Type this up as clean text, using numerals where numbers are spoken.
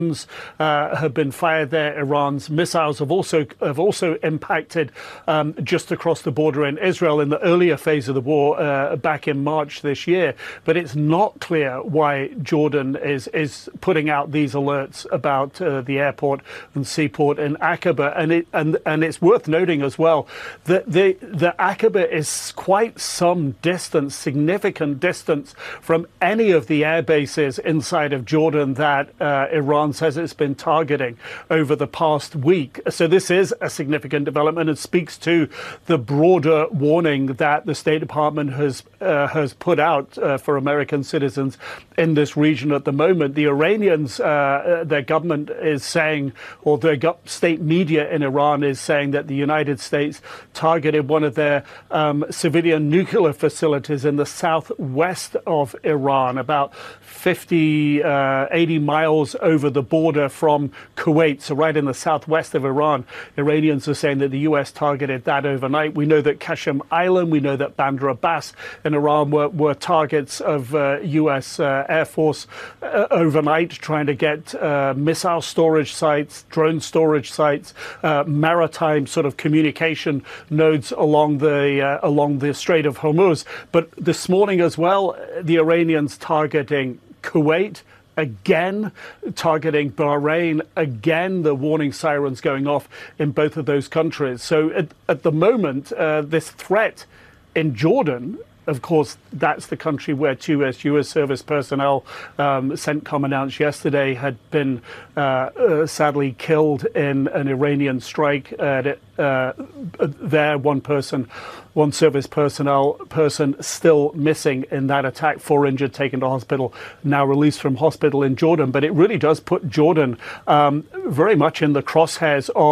have been fired there. Iran's missiles have also impacted just across the border in Israel in the earlier phase of the war back in March this year. But it's not clear why Jordan is putting out these alerts about the airport and seaport in Aqaba. And it's worth noting as well that the Aqaba is quite some distance, significant distance from any of the air bases inside of Jordan that Iran says it's been targeting over the past week. So this is a significant development and speaks to the broader warning that the State Department has put out for American citizens in this region at the moment. The Iranians, their government is saying, or their state media in Iran is saying, that the United States targeted one of their civilian nuclear facilities in the southwest of Iran, about 80 miles over the border from Kuwait, so right in the southwest of Iran. Iranians are saying that the U.S. targeted that overnight. We know that Qasem Island, we know that Bandar Abbas in Iran were targets of U.S. Air Force overnight, trying to get missile storage sites, drone storage sites, maritime sort of communication nodes along the Strait of Hormuz. But this morning as well, the Iranians targeting Kuwait, again targeting Bahrain, again the warning sirens going off in both of those countries. So at the moment, this threat in Jordan, of course, that's the country where two US service personnel, CENTCOM announced yesterday, had been sadly killed in an Iranian strike. There, one service personnel person still missing in that attack, 4 injured, taken to hospital, now released from hospital in Jordan. But it really does put Jordan very much in the crosshairs of